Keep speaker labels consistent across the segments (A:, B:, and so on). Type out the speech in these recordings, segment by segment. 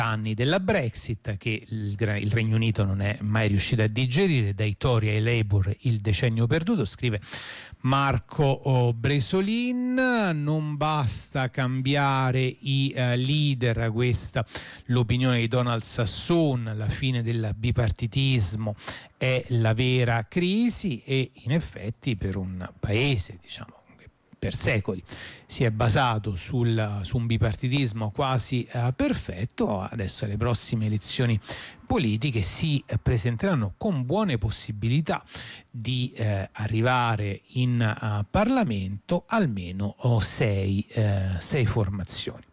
A: anni della Brexit, che il Regno Unito non è mai riuscito a digerire, dai Tory ai Labour il decennio perduto, scrive Marco Bresolin. Non basta cambiare i leader, questa l'opinione di Donald Sassoon, la fine del bipartitismo è la vera crisi, e in effetti per un paese, diciamo, per secoli si è basato su un bipartitismo quasi perfetto, adesso alle prossime elezioni politiche si presenteranno con buone possibilità di arrivare in Parlamento almeno sei formazioni.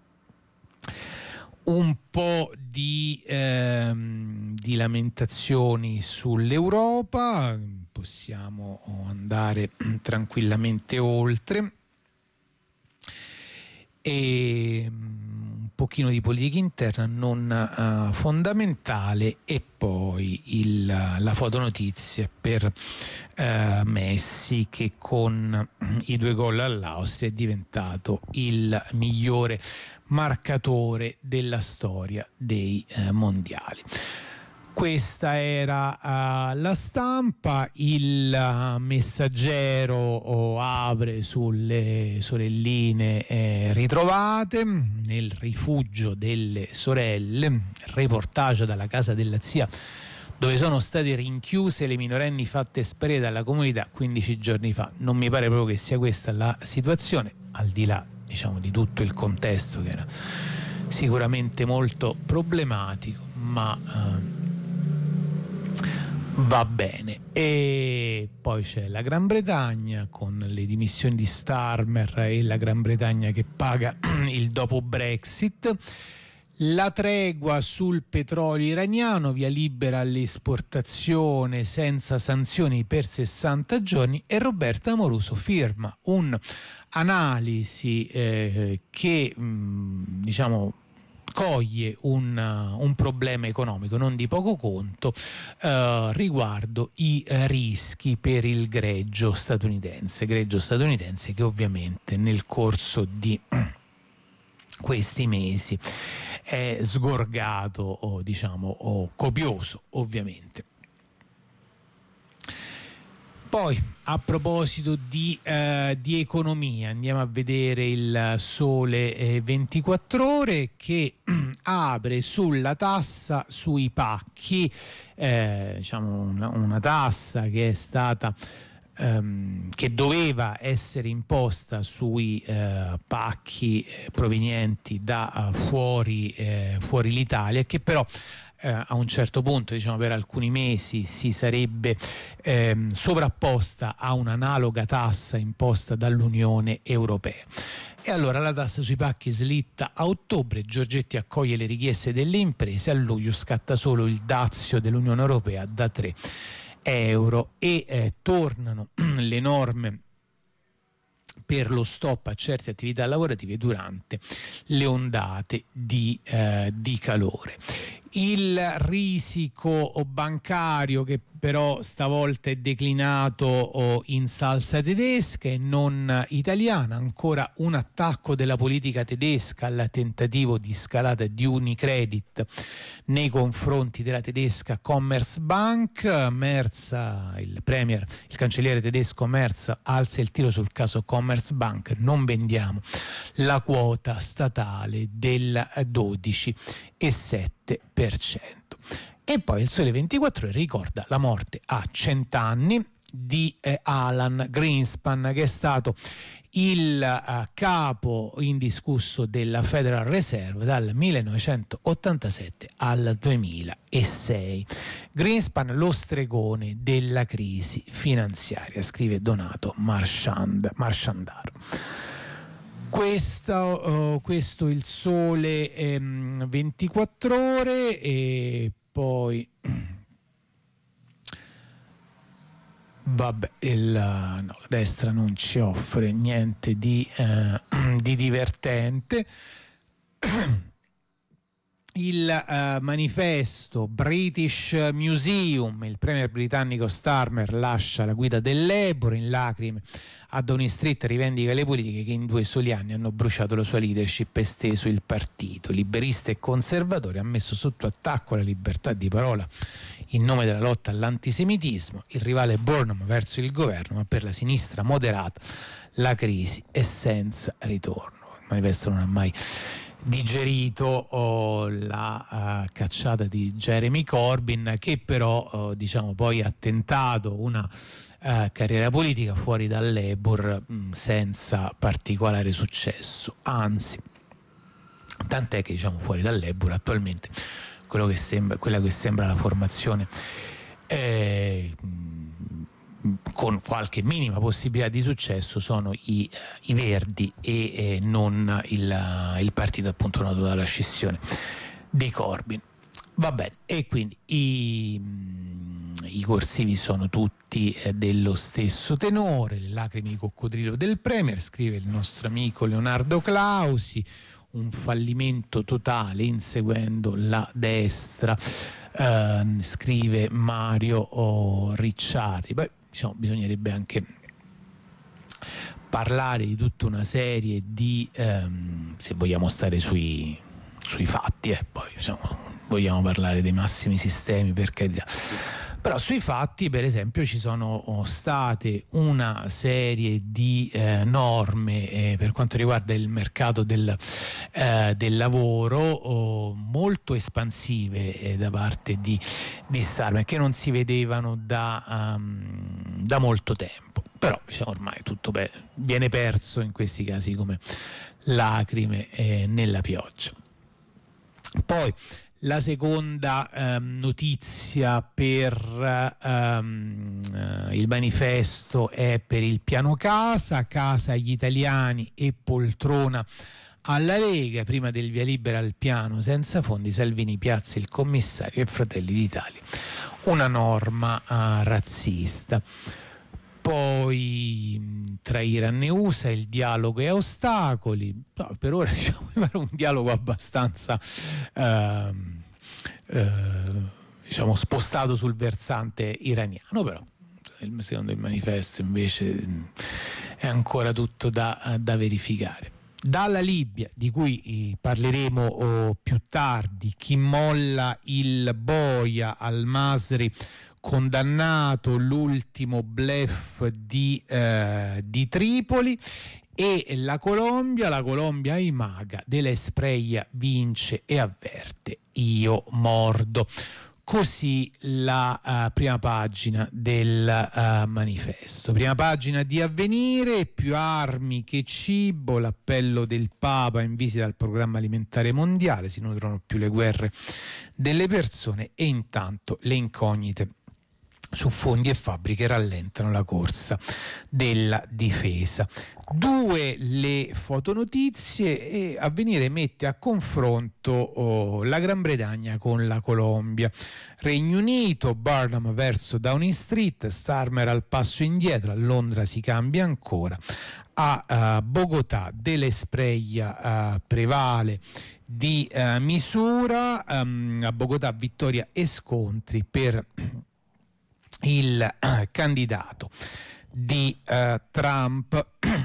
A: Un po' di lamentazioni sull'Europa, possiamo andare tranquillamente oltre, e un pochino di politica interna non fondamentale, e poi la fotonotizia per Messi, che con i 2 gol all'Austria è diventato il migliore marcatore della storia dei mondiali. Questa era la Stampa. Il Messaggero apre sulle sorelline ritrovate nel rifugio delle sorelle, reportage dalla casa della zia dove sono state rinchiuse le minorenni fatte sparire dalla comunità 15 giorni fa. Non mi pare proprio che sia questa la situazione, al di là, diciamo, di tutto il contesto che era sicuramente molto problematico, ma va bene. E poi c'è la Gran Bretagna con le dimissioni di Starmer e la Gran Bretagna che paga il dopo Brexit. La tregua sul petrolio iraniano, via libera all'esportazione senza sanzioni per 60 giorni, e Roberta Amoruso firma un'analisi che diciamo coglie un problema economico non di poco conto riguardo i rischi per il greggio statunitense che ovviamente nel corso di questi mesi è sgorgato, diciamo, copioso, ovviamente. Poi, a proposito di economia, andiamo a vedere il Sole 24 Ore, che apre sulla tassa sui pacchi, diciamo una tassa che è stata che doveva essere imposta sui pacchi provenienti da fuori l'Italia, che però a un certo punto, diciamo, per alcuni mesi si sarebbe sovrapposta a un'analoga tassa imposta dall'Unione Europea. E allora la tassa sui pacchi slitta a ottobre, Giorgetti accoglie le richieste delle imprese, a luglio scatta solo il dazio dell'Unione Europea da 3 euro e tornano le norme per lo stop a certe attività lavorative durante le ondate di calore. Il risico bancario, che però stavolta è declinato in salsa tedesca e non italiana, ancora un attacco della politica tedesca al tentativo di scalata di Unicredit nei confronti della tedesca Commerzbank. Il cancelliere tedesco Merz alza il tiro sul caso Commerzbank: non vendiamo la quota statale del 12,7%. E poi il Sole 24 Ore ricorda la morte a 100 anni di Alan Greenspan, che è stato il capo indiscusso della Federal Reserve dal 1987 al 2006. Greenspan, lo stregone della crisi finanziaria, scrive Donato Marciandaro. Questo il Sole 24 Ore. E poi vabbè, la destra non ci offre niente di divertente. il manifesto British Museum, il premier britannico Starmer lascia la guida del Labour, in lacrime a Downing Street rivendica le politiche che in 2 soli anni hanno bruciato la sua leadership e esteso il partito. Liberista e conservatore, ha messo sotto attacco la libertà di parola in nome della lotta all'antisemitismo. Il rivale Burnham verso il governo, ma per la sinistra moderata la crisi è senza ritorno. Il manifesto non ha mai digerito la cacciata di Jeremy Corbyn, che però diciamo poi ha tentato una carriera politica fuori dal Labour senza particolare successo, anzi, tant'è che diciamo fuori dal Labour attualmente quella che sembra la formazione con qualche minima possibilità di successo sono i Verdi e non il partito appunto nato dalla scissione di Corbyn. Va bene, e quindi i corsivi sono tutti dello stesso tenore. Le lacrime di coccodrillo del Premier, scrive il nostro amico Leonardo Clausi, un fallimento totale inseguendo la destra, scrive Mario Ricciardi. Beh, diciamo, bisognerebbe anche parlare di tutta una serie di se vogliamo stare sui fatti, poi diciamo, vogliamo parlare dei massimi sistemi, per carità, però sui fatti per esempio ci sono state una serie di norme per quanto riguarda il mercato del lavoro molto espansive da parte di Starmer, che non si vedevano da molto tempo, però diciamo, ormai tutto viene perso in questi casi come lacrime nella pioggia. Poi la seconda notizia per il manifesto è per il piano casa agli italiani e poltrona alla Lega. Prima del via libera al piano senza fondi, Salvini piazza il commissario e Fratelli d'Italia una norma razzista. Poi tra Iran e USA il dialogo e ostacoli, no, per ora diciamo mi pare un dialogo abbastanza diciamo spostato sul versante iraniano, però secondo il manifesto invece è ancora tutto da verificare. Dalla Libia, di cui parleremo più tardi, chi molla il boia al Masri condannato, l'ultimo bluff di Tripoli, e la Colombia Aimaga dell'Espreia vince e avverte: io mordo. Così la prima pagina del manifesto. Prima pagina di Avvenire: più armi che cibo, l'appello del Papa in visita al programma alimentare mondiale, si nutrono più le guerre delle persone e intanto le incognite su fondi e fabbriche rallentano la corsa della difesa. 2 le fotonotizie, e Avvenire mette a confronto la Gran Bretagna con la Colombia. Regno Unito, Burnham verso Downing Street, Starmer al passo indietro, a Londra si cambia ancora, a Bogotà dell'Espreia prevale di misura, a Bogotà vittoria e scontri per il candidato di Trump.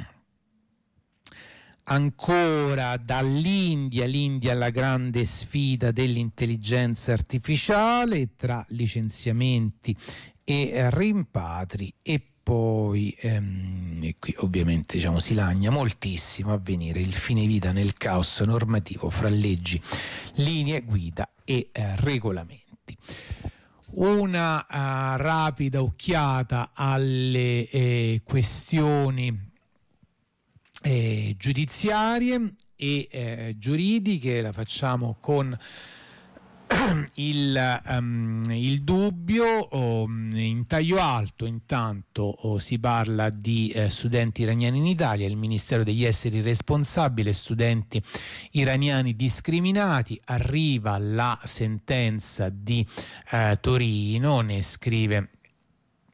A: Ancora l'India la grande sfida dell'intelligenza artificiale tra licenziamenti e rimpatri, e poi e qui ovviamente diciamo si lagna moltissimo Avvenire, il fine vita nel caos normativo fra leggi, linee guida e regolamenti. Una rapida occhiata alle questioni giudiziarie e giuridiche, la facciamo con il dubbio. In taglio alto intanto si parla di studenti iraniani in Italia, il Ministero degli Esteri responsabile, studenti iraniani discriminati, arriva la sentenza di Torino, ne scrive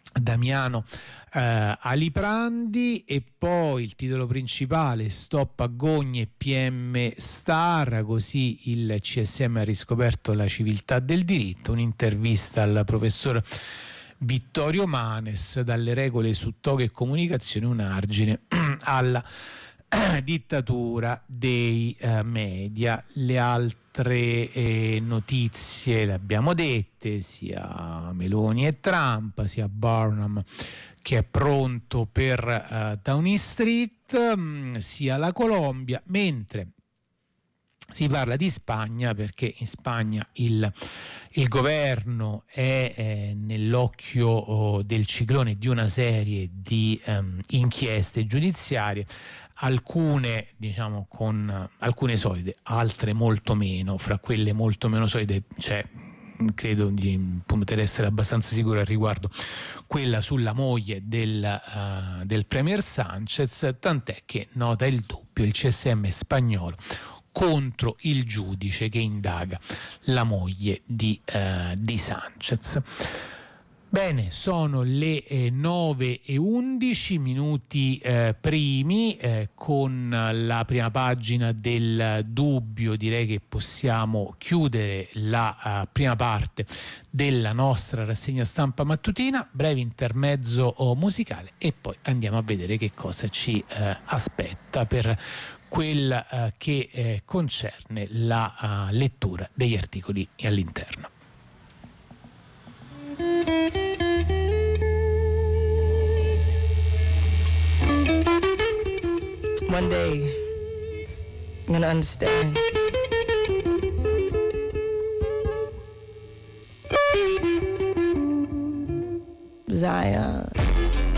A: Damiano Aliprandi, e poi il titolo principale: stop agogne PM Star, così il CSM ha riscoperto la civiltà del diritto, un'intervista al professor Vittorio Manes, dalle regole su toga e comunicazione, un argine alla dittatura dei media. Le altre notizie le abbiamo dette, sia Meloni e Trump, sia Burnham che è pronto per Downing Street, sia la Colombia, mentre si parla di Spagna, perché in Spagna il governo è nell'occhio del ciclone di una serie di inchieste giudiziarie, alcune diciamo con alcune solide, altre molto meno. Fra quelle molto meno solide c'è, credo di poter essere abbastanza sicuro al riguardo, quella sulla moglie del Premier Sanchez, tant'è che nota il dubbio il CSM spagnolo contro il giudice che indaga la moglie di Sanchez. Bene, sono le 9:11 minuti primi, con la prima pagina del dubbio direi che possiamo chiudere la prima parte della nostra rassegna stampa mattutina. Breve intermezzo musicale e poi andiamo a vedere che cosa ci aspetta per quel che concerne la lettura degli articoli all'interno.
B: One day, I'm gonna understand. Zion.